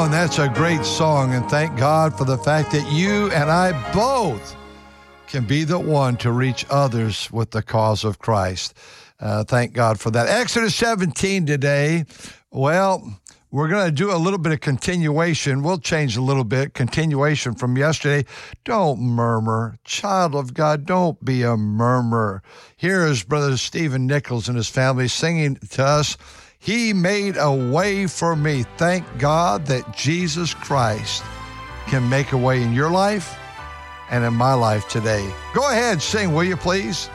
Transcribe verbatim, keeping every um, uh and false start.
Oh, and that's a great song, and thank God for the fact that you and I both can be the one to reach others with the cause of Christ. Uh, thank God for that. Exodus seventeen today. Well, we're going to do a little bit of continuation. We'll change a little bit. Continuation from yesterday. Don't murmur. Child of God, don't be a murmurer. Here is Brother Stephen Nichols and his family singing to us, He made a way for me. Thank God that Jesus Christ can make a way in your life and in my life today. Go ahead, sing, will you please?